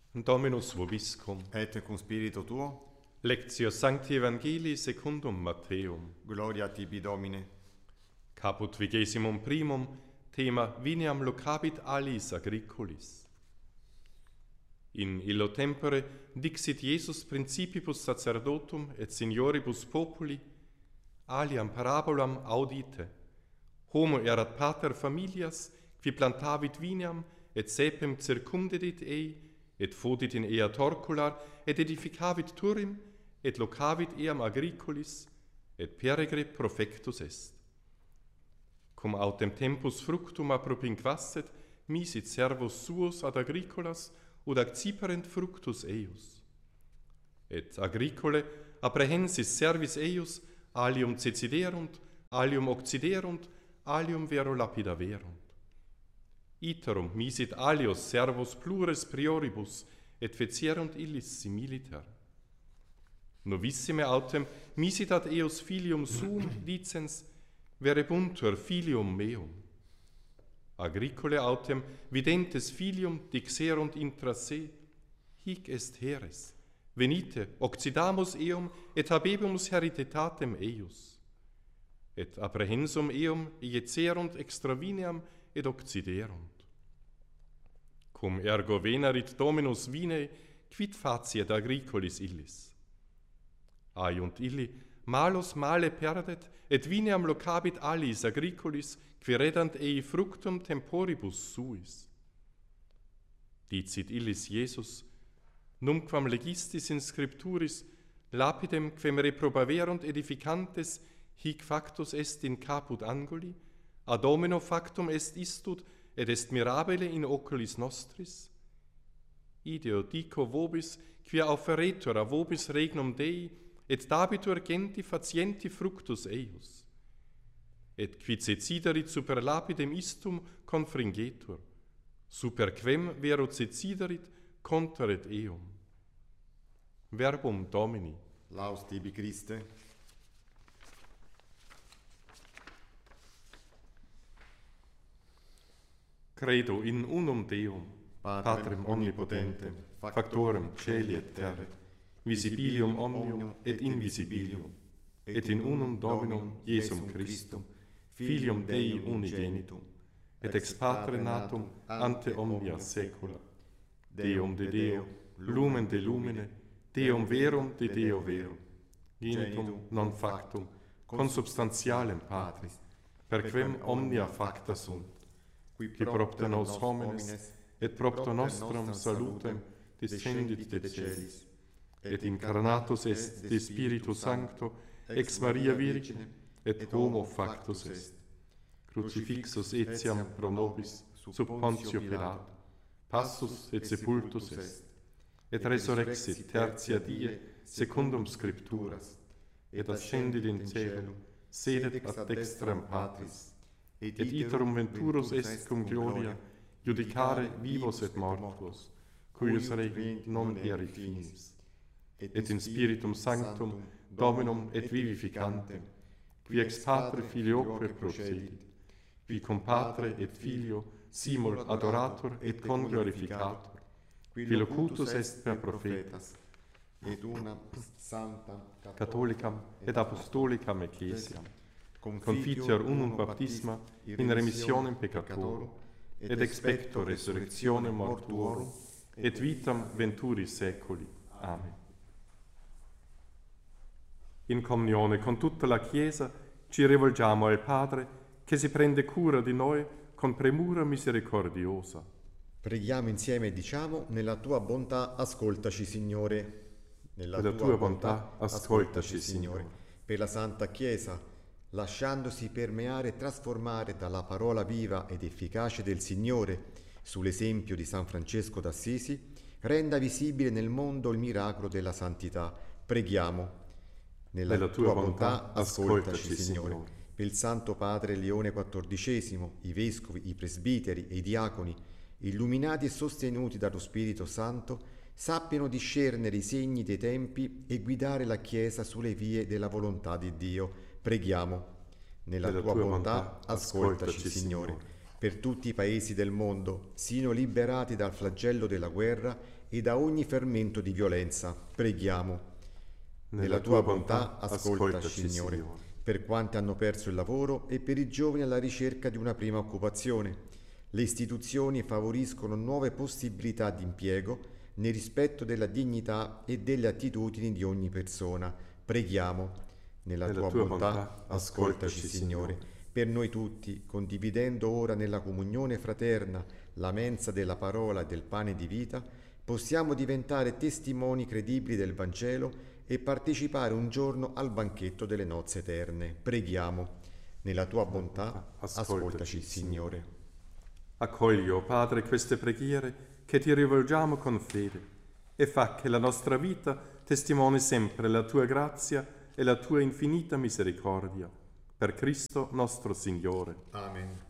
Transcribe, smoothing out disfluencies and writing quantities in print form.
Dominus vobiscum. Et cum spiritu tuo, Lectio Sancti Evangelii secundum Matteum. gloria a tibi Domine. Caput 21. Thema Viniam locabit alis agricolis. In illo tempore dixit Iesus principibus sacerdotum et senioribus populi, aliam parabolam audite. Homo erat pater familias, qui plantavit viniam, et sepem circumdedit ei, et fodit in ea torcular, et edificavit turim, et locavit eam agricolis, et peregre profectus est. Cum autem tempus fructum appropinquasset, misit servus suos ad agricolas, ud acciperent fructus eius. Et agricole apprehensis servis eius, alium ceciderunt, alium occiderunt, alium vero lapidaverunt. Iterum misit alios servos plures prioribus, et fecierunt illis similiter. Novissime autem misit ad eos filium suum, dicens, verebuntur filium meum. Agricole autem videntes filium dixerunt intra se, hic est heres, venite, occidamus eum, et habebimus hereditatem eius. Et apprehensum eum iecerunt extra vineam, et occiderunt. Cum ergo venerit Dominus vinae, quid faciet agricolis illis? Aiunt illi, malus male perdet, et vineam locabit alis agricolis, qui redant ei fructum temporibus suis. Dicit illis Iesus, numquam legistis in scripturis, lapidem quem reprobaverunt edificantes, hic factus est in caput anguli, ad homino factum est istud, et est mirabile in oculis nostris? Ideo dico vobis, quia offeretur a vobis regnum Dei, et dabitur genti facienti fructus eius. Et qui ceciderit super lapidem istum confringetur, super quem vero ceciderit contraret eum. Verbum Domini. Laus tibi Christe. Credo in unum Deum, Patrem omnipotentem, factorem caeli et terrae, visibilium omnium et invisibilium, et in unum Dominum Iesum Christum, Filium Dei unigenitum, et ex Patre natum ante omnia saecula, Deum de Deo, lumen de lumine, Deum verum de Deo verum, genitum non factum, consubstantialem Patris, per quem omnia facta sunt, qui propter nos homines, et propter nostrum salutem descendit de celis, et incarnatus est de Spiritu Sancto, ex Maria Virgine, et homo factus est. Crucifixus etiam pro nobis, sub Pontio Pilato, passus et sepultus est, et resurrexit tertia die, secundum Scripturas, et ascendit in caelum, sedet ad dextram Patris, et iterum venturus est cum gloria, judicare vivos et mortuos, cuius regni non erit finis, et in Spiritum Sanctum, Dominum et vivificantem, qui ex Patre Filioque procedit, qui cum Patre et Filio simul adorator et conglorificator, qui locutus est per prophetas, et una sanctam catholicam et apostolicam ecclesiam, confiteor unum baptisma in remissionem peccatorum, et expecto resurrectionem mortuorum, et vitam venturis saeculi. Amen. In comunione con tutta la Chiesa ci rivolgiamo al Padre, che si prende cura di noi con premura misericordiosa. Preghiamo insieme e diciamo: nella tua bontà ascoltaci, Signore. Nella tua bontà ascoltaci, Signore. Per la Santa Chiesa, lasciandosi permeare e trasformare dalla parola viva ed efficace del Signore, sull'esempio di San Francesco d'Assisi, renda visibile nel mondo il miracolo della santità. Preghiamo. Nella tua bontà ascoltaci, Signore. Per il Santo Padre Leone XIV, i vescovi, i presbiteri e i diaconi, illuminati e sostenuti dallo Spirito Santo, sappiano discernere i segni dei tempi e guidare la Chiesa sulle vie della volontà di Dio. Preghiamo. Nella tua bontà ascoltaci, Signore. per tutti i paesi del mondo, siano liberati dal flagello della guerra e da ogni fermento di violenza. Preghiamo. Nella tua bontà, ascoltaci, Signore, per quanti hanno perso il lavoro e per i giovani alla ricerca di una prima occupazione. Le istituzioni favoriscono nuove possibilità di impiego nel rispetto della dignità e delle attitudini di ogni persona. Preghiamo. Nella tua bontà, ascoltaci, Signore, per noi tutti, condividendo ora nella comunione fraterna la mensa della parola e del pane di vita, possiamo diventare testimoni credibili del Vangelo e partecipare un giorno al banchetto delle nozze eterne. Preghiamo. Nella tua bontà, ascoltaci, Signore. Accogli, o Padre, queste preghiere che ti rivolgiamo con fede e fa che la nostra vita testimoni sempre la tua grazia e la tua infinita misericordia. Per Cristo nostro Signore. Amen.